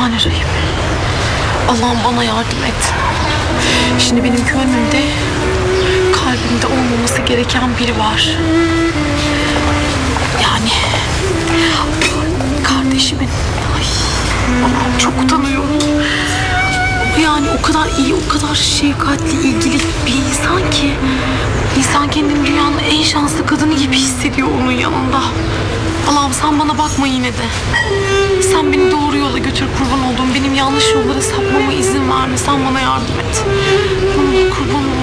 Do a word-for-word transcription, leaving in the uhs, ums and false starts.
Bismillahirrahmanirrahim. Allah'ım bana yardım et. Şimdi benim gönlümde, kalbimde olmaması gereken biri var. Yani kardeşimin. Ay, Allah'ım çok utanıyorum. Yani o kadar iyi, o kadar şefkatli, ilgili bir insan ki insan kendini dünyanın en şanslı kadını gibi hissediyor onun yanında. Allah'ım sen bana bakma yine de. Sen beni doğru yola götür kurban olduğum. Benim yanlış yollara sapmama izin verme. Sen bana yardım et. Ne olur kurban